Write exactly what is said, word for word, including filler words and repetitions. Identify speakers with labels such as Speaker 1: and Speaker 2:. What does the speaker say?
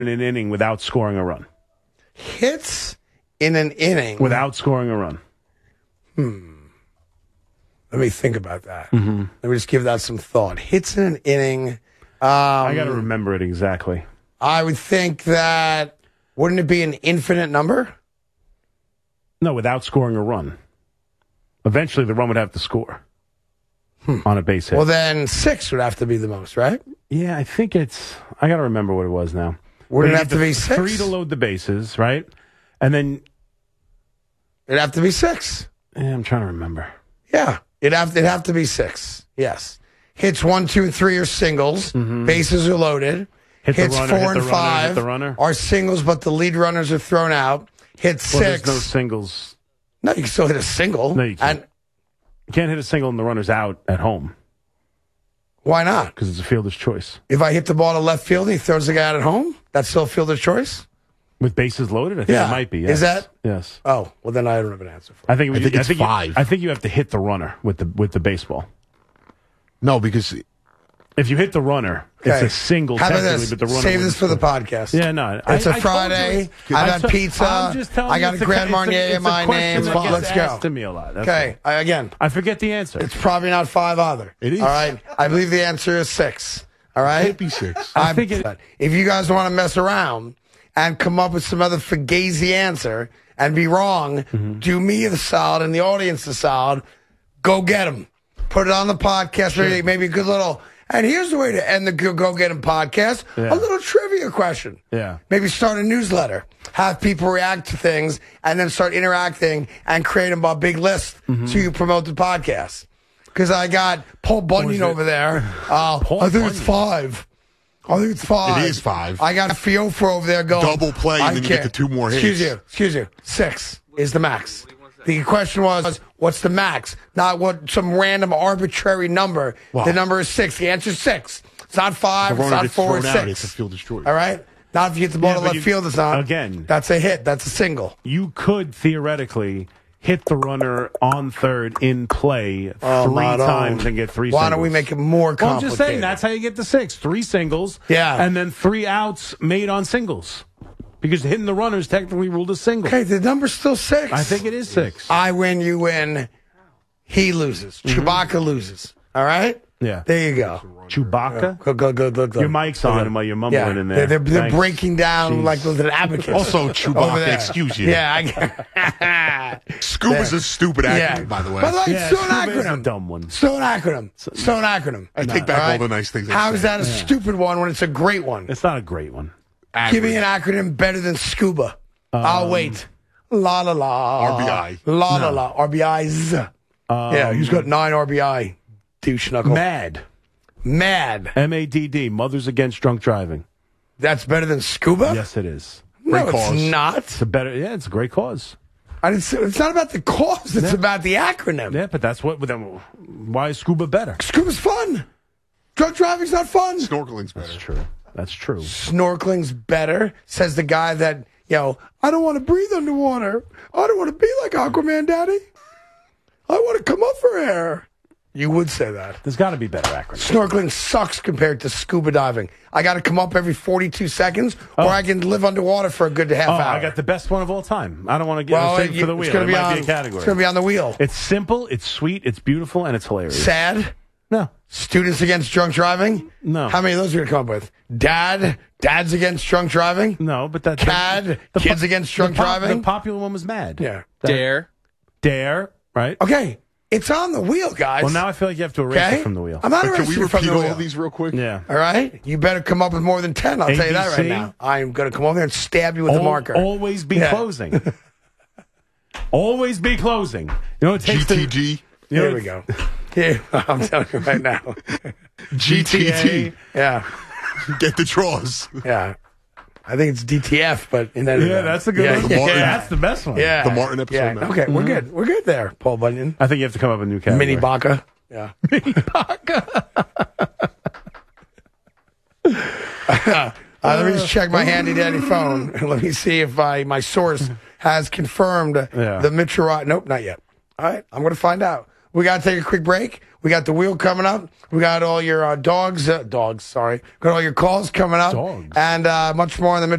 Speaker 1: in an inning without scoring a run.
Speaker 2: Hits in an inning.
Speaker 1: Without scoring a run.
Speaker 2: Hmm. Let me think about that.
Speaker 1: Mm-hmm.
Speaker 2: Let me just give that some thought. Hits in an inning. Um,
Speaker 1: I got to remember it exactly.
Speaker 2: I would think that, wouldn't it be an infinite number?
Speaker 1: No, without scoring a run. Eventually, the run would have to score hmm. on a base hit.
Speaker 2: Well, then six would have to be the most, right?
Speaker 1: Yeah, I think it's... I got to remember what it was now.
Speaker 2: Would it have to be six?
Speaker 1: Three to load the bases, right? And then...
Speaker 2: It'd have to be six.
Speaker 1: Yeah, I'm trying to remember.
Speaker 2: Yeah, it'd have, it'd have to be six. Yes. Hits one, two, and three are singles. Mm-hmm. Bases are loaded.
Speaker 1: Hit
Speaker 2: Hits
Speaker 1: runner,
Speaker 2: four
Speaker 1: hit
Speaker 2: and
Speaker 1: runner,
Speaker 2: five
Speaker 1: the runner.
Speaker 2: are singles, but the lead runners are thrown out. Hits
Speaker 1: well,
Speaker 2: six.
Speaker 1: There's no singles.
Speaker 2: No, you can still hit a single.
Speaker 1: No, you can't.
Speaker 2: And
Speaker 1: you can't hit a single and the runner's out at home.
Speaker 2: Why not?
Speaker 1: Because it's a fielder's choice.
Speaker 2: If I hit the ball to left field and he throws the guy out at home, that's still a fielder's choice?
Speaker 1: With bases loaded? I think
Speaker 2: yeah.
Speaker 1: it might be. Yes.
Speaker 2: Is that?
Speaker 1: Yes.
Speaker 2: Oh, well, then I don't have an answer for it.
Speaker 1: I think,
Speaker 3: I think it's
Speaker 1: I think
Speaker 3: five.
Speaker 1: You, I think you have to hit the runner with the with the baseball.
Speaker 3: No, because...
Speaker 1: If you hit the runner,
Speaker 2: Okay.
Speaker 1: it's a single
Speaker 2: How about
Speaker 1: technically,
Speaker 2: this?
Speaker 1: but the runner
Speaker 2: Save this for the
Speaker 1: score.
Speaker 2: podcast.
Speaker 1: Yeah, no.
Speaker 2: It's
Speaker 1: I,
Speaker 2: a
Speaker 1: I
Speaker 2: Friday.
Speaker 1: You,
Speaker 2: I've
Speaker 1: I
Speaker 2: had
Speaker 1: t-
Speaker 2: pizza.
Speaker 1: I'm just telling
Speaker 2: I
Speaker 1: you
Speaker 2: got a
Speaker 1: it's
Speaker 2: Grand
Speaker 1: it's
Speaker 2: Marnier
Speaker 1: it's
Speaker 2: in my
Speaker 1: question
Speaker 2: name.
Speaker 1: that gets
Speaker 2: Let's go.
Speaker 1: asked to me a lot. That's
Speaker 2: Okay,
Speaker 1: all.
Speaker 2: I, again.
Speaker 1: I forget the answer.
Speaker 2: It's probably not five either.
Speaker 3: It is.
Speaker 2: All right. I believe the answer is six. All right.
Speaker 3: It can't be six.
Speaker 1: I think it,
Speaker 2: if you guys want to mess around and come up with some other fugazi answer and be wrong, mm-hmm. do me the solid and the audience the solid. Go get them. Put it on the podcast. Sure. Maybe, maybe a good little. And here's the way to end the Go, Go Get Them podcast.
Speaker 1: Yeah.
Speaker 2: A little trivia question.
Speaker 1: Yeah.
Speaker 2: Maybe start a newsletter. Have people react to things and then start interacting and create them a big list mm-hmm. so you promote the podcast. Because I got Paul Bunyan over there. Uh, I think
Speaker 1: Bunyan.
Speaker 2: it's five. I think it's five.
Speaker 3: It is five.
Speaker 2: I got Fiofa over there going.
Speaker 3: Double play, and then you get the two more hits.
Speaker 2: Excuse you. Excuse you. Six is the max. The question was, what's the max? Not what some random arbitrary number.
Speaker 3: Wow.
Speaker 2: The number is six. The answer is six. It's not five.
Speaker 3: The
Speaker 2: It's
Speaker 3: runner
Speaker 2: not
Speaker 3: gets
Speaker 2: four.
Speaker 3: thrown
Speaker 2: It's
Speaker 3: out, it's a
Speaker 2: six.
Speaker 3: fielder's choice.
Speaker 2: All right? Not if you hit the ball
Speaker 1: Yeah,
Speaker 2: to
Speaker 1: but
Speaker 2: left
Speaker 1: you-
Speaker 2: field. It's not.
Speaker 1: again.
Speaker 2: That's a hit. That's a single.
Speaker 1: You could theoretically hit the runner on third in play
Speaker 2: Oh,
Speaker 1: three
Speaker 2: my
Speaker 1: times
Speaker 2: own.
Speaker 1: and get three
Speaker 2: Why
Speaker 1: singles.
Speaker 2: don't we make it more
Speaker 1: Well, I'm
Speaker 2: complicated?
Speaker 1: just saying, that's how you get the six. Three singles.
Speaker 2: Yeah.
Speaker 1: And then three outs made on singles. Because hitting the runner is technically ruled a single.
Speaker 2: Okay, the number's still six.
Speaker 1: I think it is six.
Speaker 2: I win, you win. He loses.
Speaker 1: Mm-hmm.
Speaker 2: Chewbacca loses. All right?
Speaker 1: Yeah.
Speaker 2: There you go.
Speaker 1: Chewbacca?
Speaker 2: Go, go, go, go, go.
Speaker 1: Your mic's on and while you're mumbling
Speaker 2: Yeah,
Speaker 1: in there.
Speaker 2: they're, they're, they're
Speaker 1: Thanks.
Speaker 2: breaking down
Speaker 1: Jeez.
Speaker 2: like with an abacus.
Speaker 3: Also,
Speaker 2: Over
Speaker 3: Chewbacca,
Speaker 2: there.
Speaker 3: excuse you.
Speaker 2: Yeah. I,
Speaker 3: Scuba's
Speaker 2: Yeah.
Speaker 3: a stupid acronym,
Speaker 2: yeah.
Speaker 3: by the way.
Speaker 2: But like,
Speaker 1: Yeah,
Speaker 2: still an
Speaker 1: Scuba is a
Speaker 2: acronym.
Speaker 1: dumb one.
Speaker 2: Still an acronym. Still an acronym.
Speaker 3: I take back all the nice things I
Speaker 2: How is
Speaker 3: said.
Speaker 2: that a stupid one when it's a great one?
Speaker 1: It's not a great one.
Speaker 2: Give me an acronym better than scuba. I'll wait. La la la.
Speaker 3: R B I.
Speaker 2: La la la. R B Is.
Speaker 1: Um,
Speaker 2: Yeah, he's got nine R B I. Douche knuckle.
Speaker 1: MAD.
Speaker 2: Mad.
Speaker 1: M A D D. Mothers Against Drunk Driving.
Speaker 2: That's better than scuba?
Speaker 1: Yes, it is.
Speaker 2: No,
Speaker 3: Great
Speaker 2: it's
Speaker 3: cause.
Speaker 2: not.
Speaker 1: It's a better. Yeah, it's a great cause.
Speaker 2: I didn't say, it's not about the cause. It's
Speaker 1: Yeah.
Speaker 2: about the acronym.
Speaker 1: Yeah, but that's what. Then why is scuba better?
Speaker 2: Scuba's fun. Drunk driving's not fun.
Speaker 3: Snorkeling's better.
Speaker 1: That's true. That's true.
Speaker 2: Snorkeling's better, says the guy that, you know, I don't want to breathe underwater. I don't want to be like Aquaman, Daddy. I want to come up for air. You would say that.
Speaker 1: There's got to be better acronyms.
Speaker 2: Snorkeling sucks compared to scuba diving. I got to come up every forty-two seconds, or
Speaker 1: Oh.
Speaker 2: I can live underwater for a good half
Speaker 1: Oh,
Speaker 2: hour.
Speaker 1: I got the best one of all time. I don't want to get
Speaker 2: well,
Speaker 1: save it
Speaker 2: you-
Speaker 1: for the
Speaker 2: it's
Speaker 1: wheel.
Speaker 2: gonna
Speaker 1: It
Speaker 2: be
Speaker 1: might
Speaker 2: on,
Speaker 1: be a category.
Speaker 2: It's going to be on the wheel.
Speaker 1: It's simple, it's sweet, it's beautiful, and it's hilarious.
Speaker 2: Sad.
Speaker 1: No.
Speaker 2: Students against drunk driving?
Speaker 1: No.
Speaker 2: How many of those are you going to come up with? Dad? Dad's against drunk driving?
Speaker 1: No, but that...
Speaker 2: Cad?
Speaker 1: the-
Speaker 2: Kids
Speaker 1: the-
Speaker 2: against drunk
Speaker 1: the pop-
Speaker 2: driving?
Speaker 1: The popular one was Mad.
Speaker 2: Yeah.
Speaker 4: Dare.
Speaker 1: Dare, right?
Speaker 2: Okay. It's on the wheel, guys.
Speaker 1: Well, now I feel like you have to erase
Speaker 2: okay?
Speaker 1: it from the wheel.
Speaker 2: I'm not
Speaker 3: But can we
Speaker 2: erasing it from
Speaker 3: repeat
Speaker 2: the
Speaker 3: all
Speaker 2: wheel.
Speaker 3: these real quick?
Speaker 1: Yeah.
Speaker 2: All right? You better come up with more than ten. I'll tell you that
Speaker 1: A B C?
Speaker 2: right now. I'm going to come over there and stab you with the
Speaker 1: Al-
Speaker 2: marker.
Speaker 1: Always be
Speaker 2: Yeah.
Speaker 1: closing. Always be closing. You know what it takes
Speaker 3: G T
Speaker 1: to...
Speaker 3: G.
Speaker 1: You know
Speaker 2: Here
Speaker 1: what-
Speaker 2: we go. Here, I'm telling you right now.
Speaker 3: G T T.
Speaker 2: Yeah.
Speaker 3: Get the draws.
Speaker 2: Yeah. I think it's D T F, but in that
Speaker 1: Yeah, that's a good
Speaker 2: yeah,
Speaker 1: one.
Speaker 2: Yeah,
Speaker 3: Martin.
Speaker 1: That's the best one.
Speaker 2: yeah.
Speaker 3: The Martin episode
Speaker 2: Yeah.
Speaker 3: now.
Speaker 2: Okay, we're good. We're good there, Paul Bunyan.
Speaker 1: I think you have to come up with a new category.
Speaker 2: Mini Baca. Yeah. Mini Baca. Uh, let me just check my handy dandy phone and let me see if I my source has confirmed
Speaker 1: Yeah.
Speaker 2: the Mitchell. Nope, not yet. All right, I'm going to find out. We got to take a quick break. We got the wheel coming up. We got all your uh, dogs, uh, dogs, sorry. Got all your calls coming up.
Speaker 1: Dogs.
Speaker 2: And uh, much more in the Mitch